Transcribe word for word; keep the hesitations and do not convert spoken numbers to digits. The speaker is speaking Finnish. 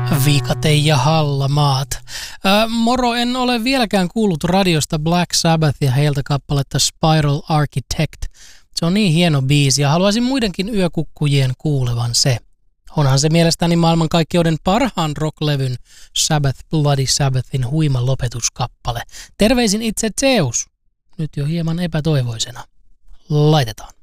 Viikate ja Hallamaat. Äh, moro, en ole vieläkään kuullut radiosta Black Sabbath ja heiltä kappaletta Spiral Architect. Se on niin hieno biisi ja haluaisin muidenkin yökukkujien kuulevan se. Onhan se mielestäni maailmankaikkeuden parhaan rocklevyn Sabbath Bloody Sabbathin huima lopetuskappale. Terveisin itse Zeus. Nyt jo hieman epätoivoisena. Laitetaan.